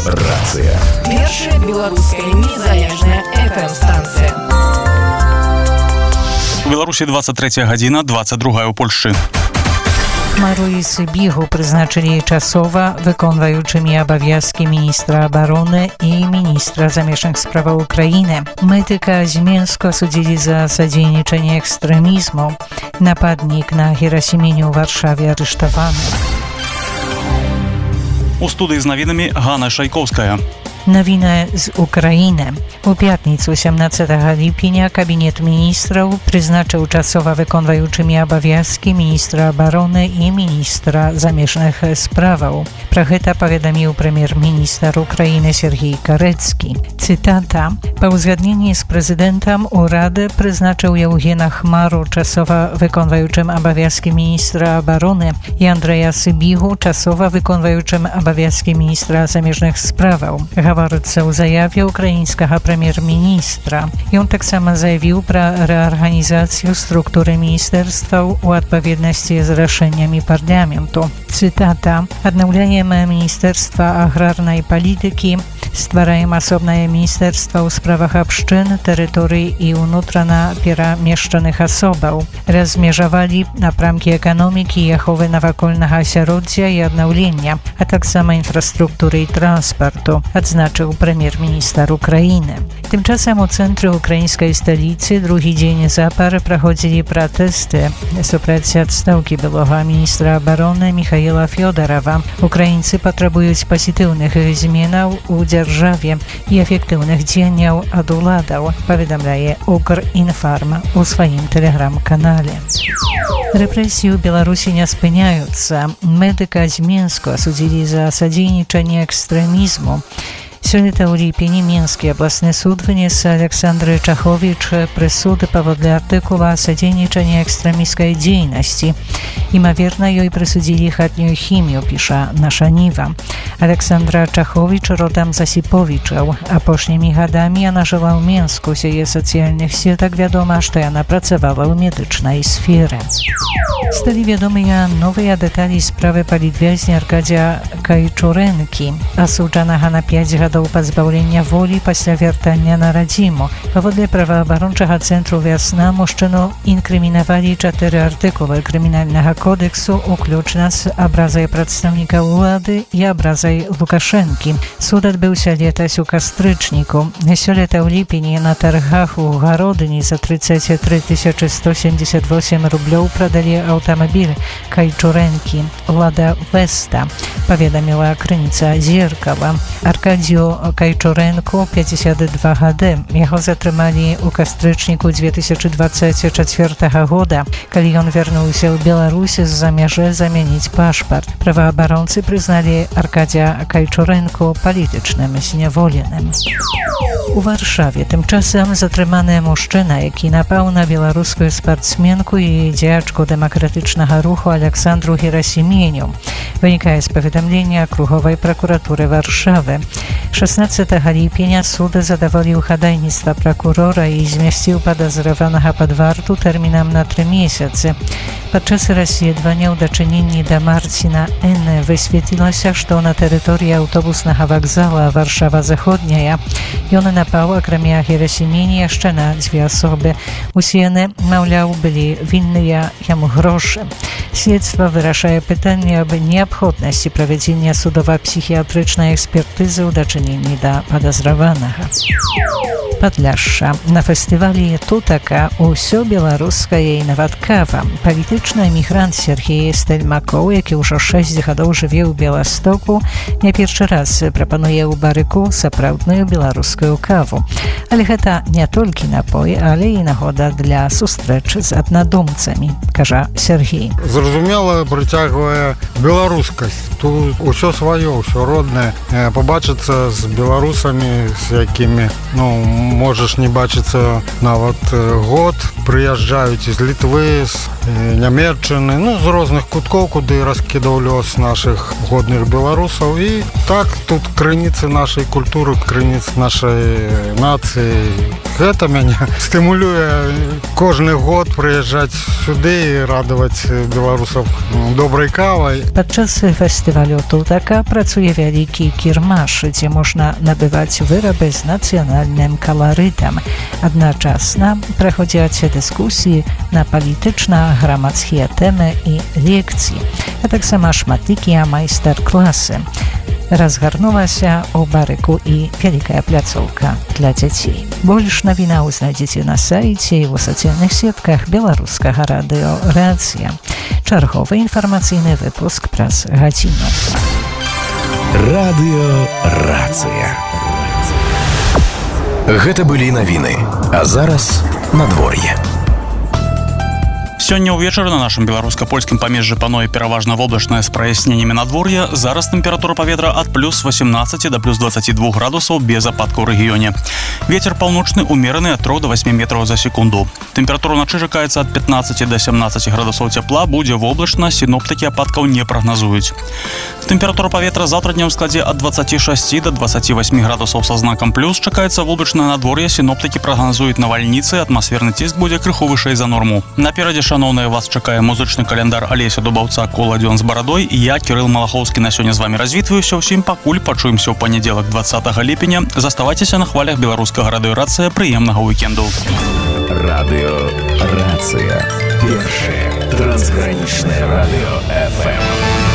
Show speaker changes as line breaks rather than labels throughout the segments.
Рацыя.
Першая беларуская незалежная FM-станція.
У Беларусі 23 гадзіна, 22 у Польшчы.
Мару Сыбігу прызначылі часова выконваючымі абавязкі міністра абароны і міністра замежных справаў Украіны. Медыка з Менску асудзілі за садзейнічанне экстрэмізму. Нападнік на Герасіменю ў Варшаве арыштаваны.
У студыі з навінамі Ганна Шайкоўская.
Навіна з Украіны. У пятніцу 17 ліпеня Кабінет міністраў прызначыў часова выконваючымі абавязкі міністра абароны і міністра замежных справаў. Пра гэта паведаміў прэм'ер-міністр Украіны Сергей Карэцкі. Цытата: «Па ўзгадненні з прэзідэнтам урад прызначыў Яўгена Хмару часова выконваючым абавязкі міністра абароны і Андрэя Сыбігу часова выконваючым абавязкі міністра замежных справаў». Гаворыцца ў заяве украінскага прэм'ер-міністра. Ён таксама заявіў пра рэарганізацыю структуры міністэрстваў у адпаведнасці з рашэннямі парламенту. Цытата: «Аднаўляем міністэрства аграрнай палітыкі, ствараем асобнае міністэрства ў справах абшчын, тэрыторый і ўнутрана перамешчаных асобаў. Размежавалі напрамкі эканомікі і аховы навакольнага асяроддзя і аднаўлення, а таксама інфраструктуры і транспарту», адзначыў прэм'ер-міністр Украіны. Тым часам у цэнтры украінскай сталіцы другі дзень запар праходзілі пратэсты супраць адстаўкі былога міністра абароны Михаила Фёдорова. Украінцы патрабуюць пазітыўных зменаў у дзяржаве і эфектыўных дзеянняў ад уладаў, паведамляе Укрінфарм у сваім тэлеграм-канале. Рэпрэсіі ў Беларусі не спыняюцца. Медыка з Менску асудзілі за садзейнічанне экстрэмізму. Сёлета ў ліпені Менскі абласны суд вынес Александры Чаховіч прысуд паводле артыкула садзейнічання экстрэміскай дзейнасці. Імаверна, ёй прысудзілі хатнюю хімію, піша наша Ніва. Александра Чаховіч родам з Асіповічаў. Апошнімі гадамі яна жыла ў Менску. З яе сацыяльных сетак вядома, што яна працавала ў медычнай сферы. Сталі вядомыя новыя дэталі справы палітвязня Аркадзя Кайчурэнкі, асуджанага на 5 гадоў пазбаўлення волі пасля вяртання на радзіму. Паводле праваабарончага цэнтру «Вясна» мужчыну інкрымінавалі 4 артыкулы крымінальнага кодексу, уключна з абразай прадстаўніка ўлады і абразай Лукашэнкі. Суд адбыўся летась у кастрычніку. Сёлета ў ліпені на таргах у Гародыні за 33 178 рублёў прадалі аўтамабіль Кайчурэнкі «Лада Веста», паведаміла крыніца «Зеркала». Аркадзію Кайчурэнку 52 гады. Яго затрымалі ў кастрычніку 2024 года, калі ён вярнуўся ў Беларусь з-за мяжы замяніць пашпарт. Праваабаронцы прызналі Аркадзя Кайчурэнку палітычным зняволеным. У Варшаве тым часам затрыманы мужчына, які напаў на беларускую спартсменку і дзеячку дэмакратычнага руху Александру Герасіменю. Вынікае з паведамлення акруговай пракуратуры Варшавы. 16 ліпеня суд задаволіў хадайніцтва пракурора і змясціў падазраванага пад варту тэрмінам на 3 месяцы. Падчас расследавання ў дачыненні да Марціна Н. высветлілася, што на тэрыторыі аўтобуснага вакзала Варшава-Заходняя ён напаў, акрамя Герасімені, яшчэ на 2 асобы. Усе яны, маўляў, былі вінныя яму грошы. Следства вырашае пытанне аб неабходнасці правядзення судова-псіхіятрычнай экспертызы ў дачыненні да падазраванага. Падляшша. На фестывалі «Тутака» усё беларускае і нават кава. Палітычны эмігрант Сергей Стельмакоў, які ўжо 6 гадоў жыве ў Беластоку, не першы раз прапануе ў барыку сапраўдную беларускую каву. Але гэта не толькі напой, але і нагода для сустрэч з аднадумцамі, кажа Сергей.
Зразумела, прыцягвае беларускасць. Тут усё сваё, усё роднае. Пабачыцца з беларусамі, з якімі, можаш не бачыцца нават год. Прыязджаюць з Літвы, з Нямецчыны, з розных куткоў, куды раскідаў лёс нашых годных беларусаў. І так, тут крыніцы нашай культуры, крыніц нашай нацыі. Гэта мяне стымулюе кожны год прыязджаць сюды і радаваць беларусаў добрай кавай.
Падчас фестывалю Тутака працуе вялікі кірмаш, дзе можна набываць вырабы з нацыянальным каларытам. Адначасна праходзяць дыскусіі на палітычна-грамадскія тэмы і лекцыі, а таксама шматлікія майстар-класы. Разгарнулася ў барыку і вялікая пляцоўка для дзяцей. Больш навінаў знайдзеце на сайце і ў сацыяльных сетках беларускага радыё «Рацыя». Чарговы інфармацыйны выпуск праз гадзіну.
Радыё «Рацыя». Гэта былі навіны, а зараз надвор'е.
Сёння ўвечары на нашым беларуска-польскім памежжы пануе пераважна воблачнае з праясненнямі надвор'я. Зараз тэмпература паветра ад плюс 18 да плюс 22 градусаў без ападкаў у рэгіёне. Вецер паўночны умераны ад 3 до 8 метраў за секунду. Тэмпература ўначы чакаецца ад 15 да 17 градусаў цяпла, будзе воблачна, сіноптыкі ападкаў не прагназуюць. Тэмпература паветра заўтра днём складзе ад 26 до 28 градусаў са знакам плюс. Чакаецца воблачнае надвор'е, сіноптыкі прагназуюць навальніцы, атмасферны ціск будзе крыху вышэй за норму. Наперадзе, шановныя, вас чакае музычны каляндар Алеся Дубаўца «Коладзён з барадой». Я, Кірыл Малахоўскі, на сёння з вамі развітваюся ўсім. Пакуль пачуемся ў панядзелак 20 ліпеня. Заставайцеся на хвалях беларускага радыё «Рацыя». Прыемнага уікенду.
Радыё «Рацыя». Першае трансгранічнае радыё FM.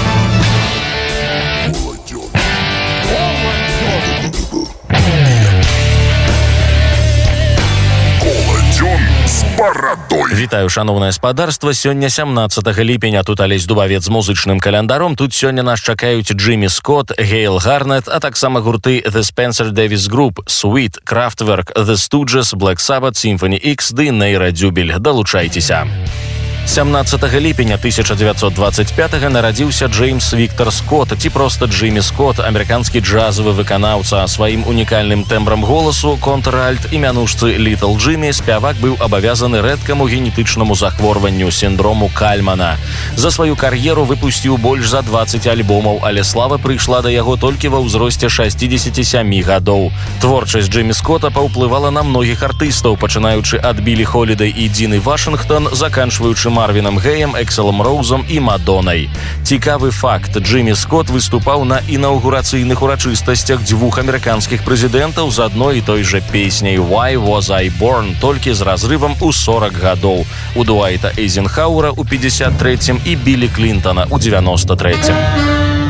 Вітаю, шановнае спадарства. Сёння 17 ліпеня. Тут Алесь Дубавец з музычным календаром. Тут сёння нас чакаюць Джиммі Скотт, Гейл Гарнет, а таксама гурты The Spencer Davis Group, Sweet, Kraftwerk, The Stooges, Black Sabbath, Symphony X ды Нейра Дзюбель. Далучайцеся. 17 ліпеня 1925 нарадзіўся Джеймс Віктор Скотт, ці проста Джиммі Скотт, амерыканскі джазавы выканаўца. Сваім унікальным тэмбрам голасу, контральт і мянушцы Літл Джиммі, спявак быў абавязаны рэдкаму генетычнаму захворванню сіндрому Кальмана. За сваю кар'еру выпусціў больш за 20 альбомаў, але слава прыйшла да яго толькі ва ўзросце 67 гадоў. Творчасць Джиммі Скотта паўплывала на многіх артыстаў, пачынаючы ад Білі Холідай і Дзіны Вашынгтон, заканчваючы Марвіном Геем, Экселом Роузом і Мадонай. Цікавы факт. Джиммі Скотт выступаў на інаўгурацыйных урачыстасцях дзвюх амерыканскіх прэзідэнтаў з адной і той жа песняй «Why was I born», толькі з разрывам у 40 гадоў. У Дуайта Эйзенхауэра ў 53-м і Білі Клінтона ў 93-м.